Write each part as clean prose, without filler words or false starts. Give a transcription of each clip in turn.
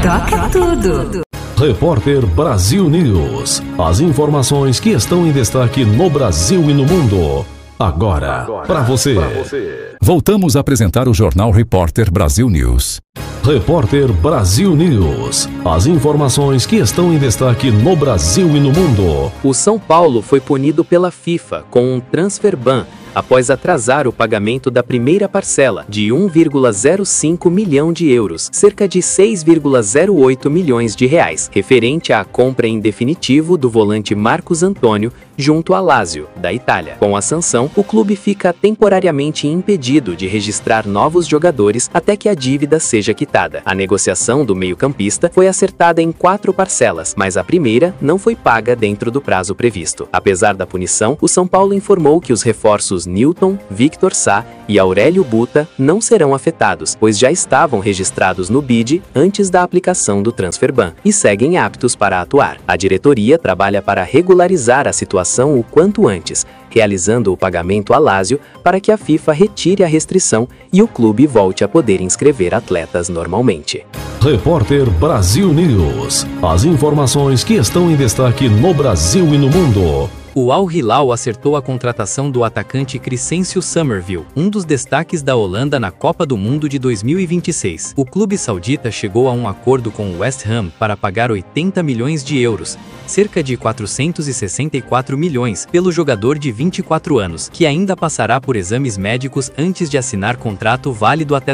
Toca tudo. Repórter Brasil News. As informações que estão em destaque no Brasil e no mundo. Agora, para você. Voltamos a apresentar o Jornal Repórter Brasil News. Repórter Brasil News. As informações que estão em destaque no Brasil e no mundo. O São Paulo foi punido pela FIFA com um transfer ban após atrasar o pagamento da primeira parcela de 1,05 milhão de euros, cerca de 6,08 milhões de reais, referente à compra em definitivo do volante Marcos Antônio junto à Lazio, da Itália. Com a sanção, o clube fica temporariamente impedido de registrar novos jogadores até que a dívida seja quitada. A negociação do meio-campista foi acertada em 4 parcelas, mas a primeira não foi paga dentro do prazo previsto. Apesar da punição, o São Paulo informou que os reforços Newton, Victor Sá e Aurélio Buta não serão afetados, pois já estavam registrados no BID antes da aplicação do transfer ban e seguem aptos para atuar. A diretoria trabalha para regularizar a situação o quanto antes, realizando o pagamento a Lazio para que a FIFA retire a restrição e o clube volte a poder inscrever atletas normalmente. Repórter Brasil News. As informações que estão em destaque no Brasil e no mundo. O Al Hilal acertou a contratação do atacante Crescencio Summerville, um dos destaques da Holanda na Copa do Mundo de 2026. O clube saudita chegou a um acordo com o West Ham para pagar 80 milhões de euros, cerca de 464 milhões, pelo jogador de 24 anos, que ainda passará por exames médicos antes de assinar contrato válido até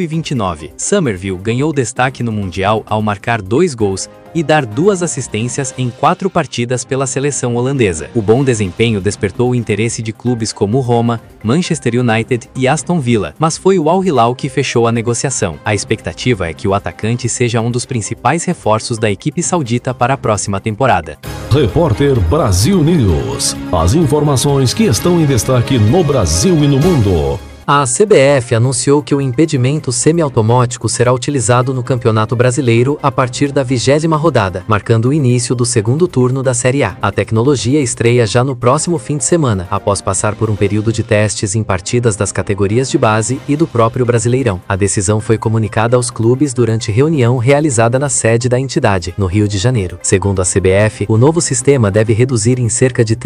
2029. Summerville ganhou destaque no Mundial ao marcar 2 gols e dar 2 assistências em 4 partidas pela seleção holandesa. O bom desempenho despertou o interesse de clubes como Roma, Manchester United e Aston Villa, mas foi o Al Hilal que fechou a negociação. A expectativa é que o atacante seja um dos principais reforços da equipe saudita para a próxima temporada. Repórter Brasil News. As informações que estão em destaque no Brasil e no mundo. A CBF anunciou que o impedimento semiautomático será utilizado no Campeonato Brasileiro a partir da 20ª rodada, marcando o início do segundo turno da Série A. A tecnologia estreia já no próximo fim de semana, após passar por um período de testes em partidas das categorias de base e do próprio Brasileirão. A decisão foi comunicada aos clubes durante reunião realizada na sede da entidade, no Rio de Janeiro. Segundo a CBF, o novo sistema deve reduzir em cerca de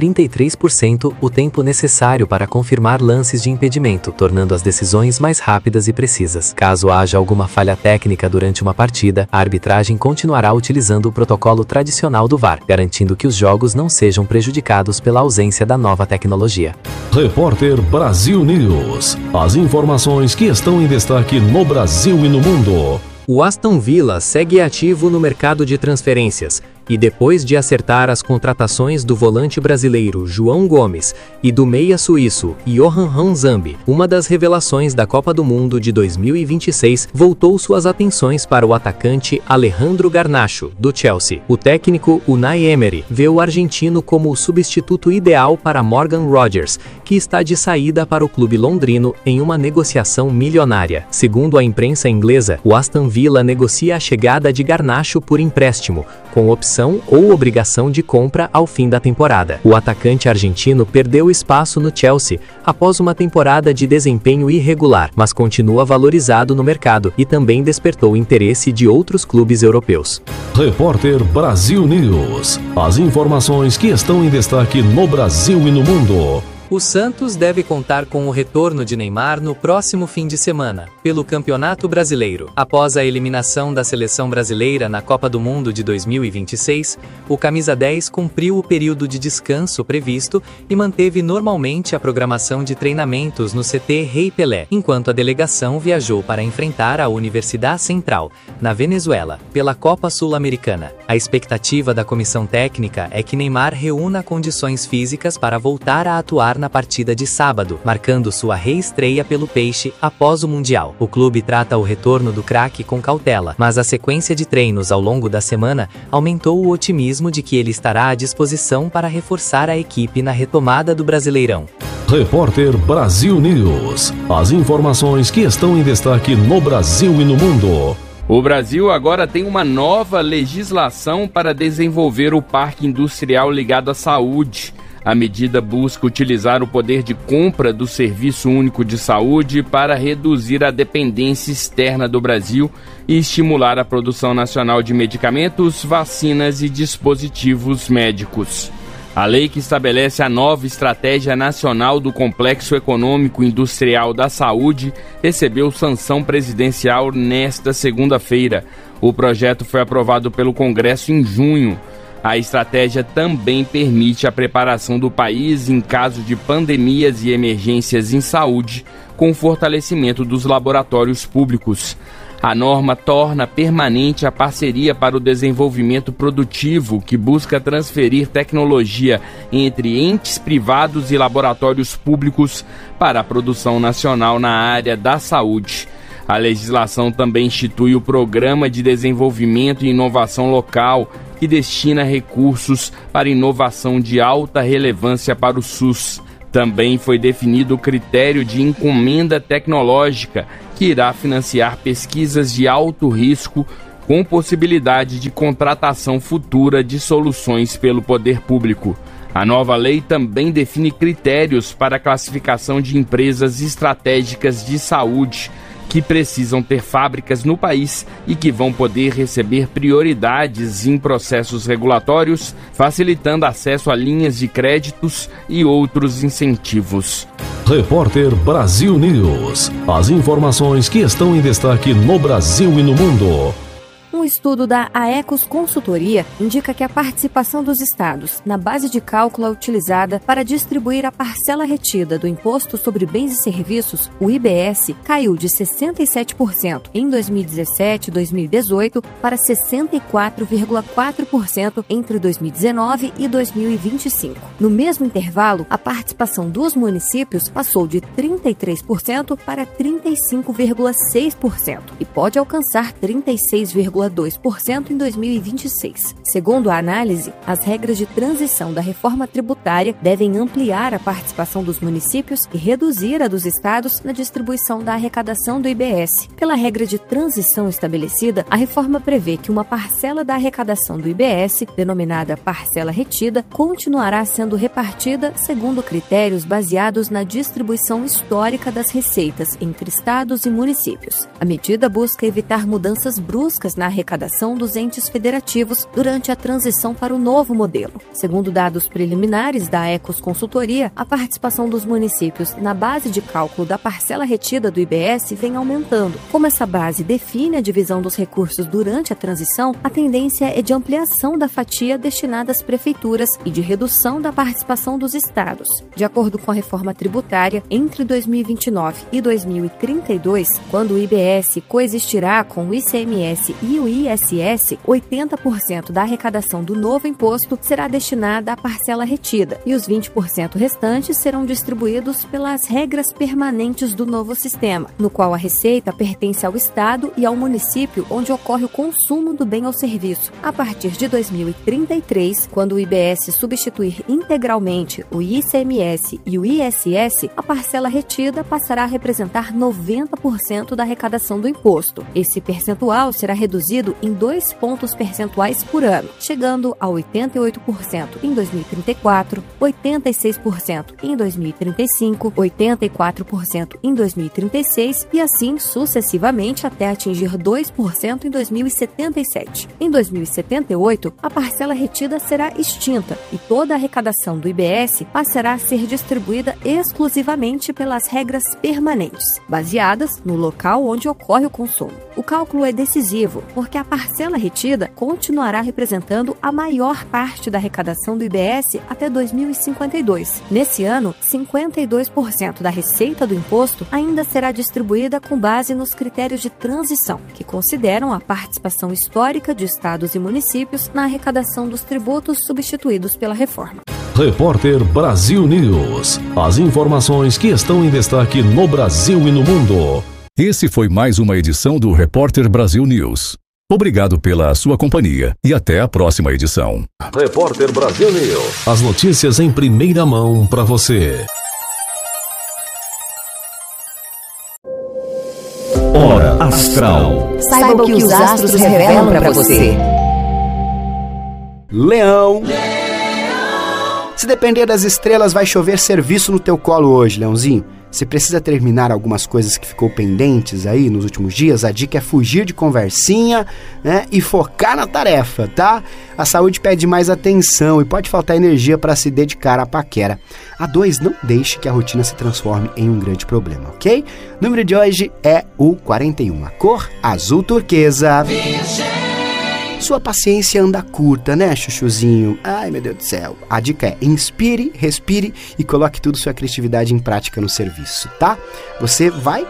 33% o tempo necessário para confirmar lances de impedimento, tornando as decisões mais rápidas e precisas. Caso haja alguma falha técnica durante uma partida, a arbitragem continuará utilizando o protocolo tradicional do VAR, garantindo que os jogos não sejam prejudicados pela ausência da nova tecnologia. Repórter Brasil News. As informações que estão em destaque no Brasil e no mundo. O Aston Villa segue ativo no mercado de transferências e depois de acertar as contratações do volante brasileiro João Gomes e do meia suíço Johan Hanzambi, uma das revelações da Copa do Mundo de 2026, voltou suas atenções para o atacante Alejandro Garnacho, do Chelsea. O técnico Unai Emery vê o argentino como o substituto ideal para Morgan Rogers, que está de saída para o clube londrino em uma negociação milionária. Segundo a imprensa inglesa, o Aston Villa negocia a chegada de Garnacho por empréstimo, com opção ou obrigação de compra ao fim da temporada. O atacante argentino perdeu espaço no Chelsea após uma temporada de desempenho irregular, mas continua valorizado no mercado e também despertou o interesse de outros clubes europeus. Repórter Brasil News. As informações que estão em destaque no Brasil e no mundo. O Santos deve contar com o retorno de Neymar no próximo fim de semana, pelo Campeonato Brasileiro. Após a eliminação da seleção brasileira na Copa do Mundo de 2026, o camisa 10 cumpriu o período de descanso previsto e manteve normalmente a programação de treinamentos no CT Rei Pelé, enquanto a delegação viajou para enfrentar a Universidade Central, na Venezuela, pela Copa Sul-Americana. A expectativa da comissão técnica é que Neymar reúna condições físicas para voltar a atuar na partida de sábado, marcando sua reestreia pelo Peixe após o Mundial. O clube trata o retorno do craque com cautela, mas a sequência de treinos ao longo da semana aumentou o otimismo de que ele estará à disposição para reforçar a equipe na retomada do Brasileirão. Repórter Brasil News. As informações que estão em destaque no Brasil e no mundo. O Brasil agora tem uma nova legislação para desenvolver o parque industrial ligado à saúde. A medida busca utilizar o poder de compra do Serviço Único de Saúde para reduzir a dependência externa do Brasil e estimular a produção nacional de medicamentos, vacinas e dispositivos médicos. A lei que estabelece a nova Estratégia Nacional do Complexo Econômico Industrial da Saúde recebeu sanção presidencial nesta segunda-feira. O projeto foi aprovado pelo Congresso em junho. A estratégia também permite a preparação do país em caso de pandemias e emergências em saúde, com o fortalecimento dos laboratórios públicos. A norma torna permanente a parceria para o desenvolvimento produtivo, que busca transferir tecnologia entre entes privados e laboratórios públicos para a produção nacional na área da saúde. A legislação também institui o Programa de Desenvolvimento e Inovação Local, que destina recursos para inovação de alta relevância para o SUS. Também foi definido o critério de encomenda tecnológica, que irá financiar pesquisas de alto risco com possibilidade de contratação futura de soluções pelo poder público. A nova lei também define critérios para a classificação de empresas estratégicas de saúde, que precisam ter fábricas no país e que vão poder receber prioridades em processos regulatórios, facilitando acesso a linhas de créditos e outros incentivos. Repórter Brasil News. As informações que estão em destaque no Brasil e no mundo. Um estudo da Aecos Consultoria indica que a participação dos estados na base de cálculo utilizada para distribuir a parcela retida do Imposto sobre Bens e Serviços, o IBS, caiu de 67% em 2017 e 2018 para 64,4% entre 2019 e 2025. No mesmo intervalo, a participação dos municípios passou de 33% para 35,6% e pode alcançar 36,2% em 2026. Segundo a análise, as regras de transição da reforma tributária devem ampliar a participação dos municípios e reduzir a dos estados na distribuição da arrecadação do IBS. Pela regra de transição estabelecida, a reforma prevê que uma parcela da arrecadação do IBS, denominada parcela retida, continuará sendo repartida segundo critérios baseados na distribuição histórica das receitas entre estados e municípios. A medida busca evitar mudanças bruscas na arrecadação dos entes federativos durante a transição para o novo modelo. Segundo dados preliminares da Aecos Consultoria, a participação dos municípios na base de cálculo da parcela retida do IBS vem aumentando. Como essa base define a divisão dos recursos durante a transição, a tendência é de ampliação da fatia destinada às prefeituras e de redução da participação dos estados. De acordo com a reforma tributária, entre 2029 e 2032, quando o IBS coexistirá com o ICMS e o ISS, 80% da arrecadação do novo imposto será destinada à parcela retida e os 20% restantes serão distribuídos pelas regras permanentes do novo sistema, no qual a receita pertence ao Estado e ao município onde ocorre o consumo do bem ou serviço. A partir de 2033, quando o IBS substituir integralmente o ICMS e o ISS, a parcela retida passará a representar 90% da arrecadação do imposto. Esse percentual será reduzido em 2 pontos percentuais por ano, chegando a 88% em 2034, 86% em 2035, 84% em 2036 e assim sucessivamente até atingir 2% em 2077. Em 2078, a parcela retida será extinta e toda a arrecadação do IBS passará a ser distribuída exclusivamente pelas regras permanentes, baseadas no local onde ocorre o consumo. O cálculo é decisivo, porque a parcela retida continuará representando a maior parte da arrecadação do IBS até 2052. Nesse ano, 52% da receita do imposto ainda será distribuída com base nos critérios de transição, que consideram a participação histórica de estados e municípios na arrecadação dos tributos substituídos pela reforma. Repórter Brasil News. As informações que estão em destaque no Brasil e no mundo. Esse foi mais uma edição do Repórter Brasil News. Obrigado pela sua companhia e até a próxima edição. Repórter Brasil News. As notícias em primeira mão para você. Hora Astral. Saiba o que os astros revelam para você. Leão. Se depender das estrelas, vai chover serviço no teu colo hoje, Leãozinho. Se precisa terminar algumas coisas que ficou pendentes aí nos últimos dias, a dica é fugir de conversinha, né, e focar na tarefa, tá? A saúde pede mais atenção e pode faltar energia para se dedicar à paquera. A 2, não deixe que a rotina se transforme em um grande problema, ok? O número de hoje é o 41, a cor azul turquesa. Sua paciência anda curta, né, chuchuzinho? Ai, meu Deus do céu. A dica é inspire, respire e coloque tudo sua criatividade em prática no serviço, tá? Você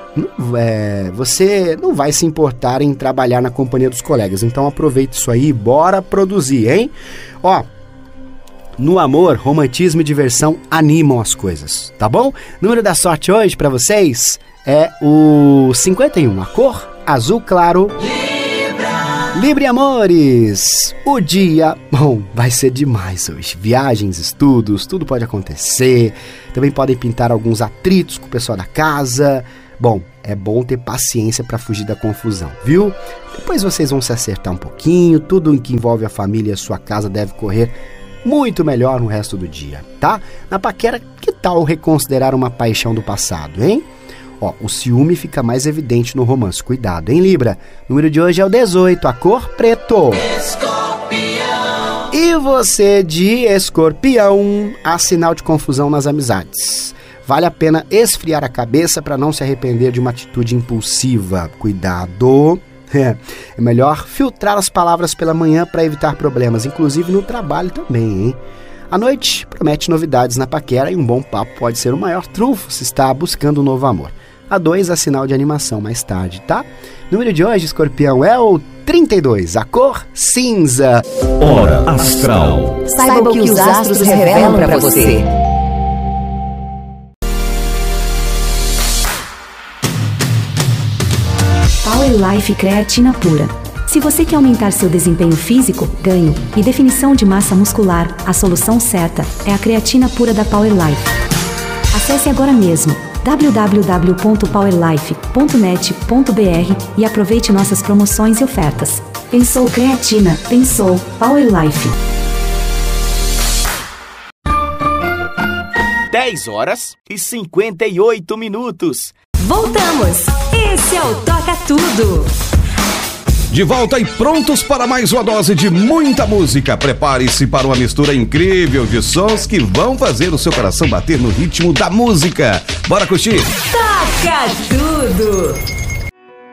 não vai se importar em trabalhar na companhia dos colegas, então aproveite isso aí e bora produzir, hein? Ó, no amor, romantismo e diversão animam as coisas, tá bom? O número da sorte hoje pra vocês é o 51, a cor azul claro. Libra, amores, o dia, vai ser demais hoje. Viagens, estudos, tudo pode acontecer. Também podem pintar alguns atritos com o pessoal da casa. Bom, é bom ter paciência para fugir da confusão, viu? Depois vocês vão se acertar um pouquinho. Tudo que envolve a família e a sua casa deve correr muito melhor no resto do dia, tá? Na paquera, que tal reconsiderar uma paixão do passado, hein? Ó, o ciúme fica mais evidente no romance. Cuidado, hein, Libra? O número de hoje é o 18, a cor preto. Escorpião. E você de Escorpião, há sinal de confusão nas amizades. Vale a pena esfriar a cabeça para não se arrepender de uma atitude impulsiva. Cuidado. É melhor filtrar as palavras pela manhã para evitar problemas, inclusive no trabalho também, hein? A noite promete novidades na paquera e um bom papo pode ser o maior trunfo se está buscando um novo amor. A 2 é sinal de animação mais tarde, tá? O número de hoje, Escorpião, é o 32, a cor cinza. Hora Astral. Saiba o que os astros revelam para você. Power Life Creatina Pura. Se você quer aumentar seu desempenho físico, ganho e definição de massa muscular, a solução certa é a creatina pura da Power Life. Acesse agora mesmo www.powerlife.net.br e aproveite nossas promoções e ofertas. Pensou creatina, pensou Power Life. 10h58. Voltamos! Esse é o Toca Tudo! De volta e prontos para mais uma dose de muita música. Prepare-se para uma mistura incrível de sons que vão fazer o seu coração bater no ritmo da música. Bora curtir? Toca Tudo!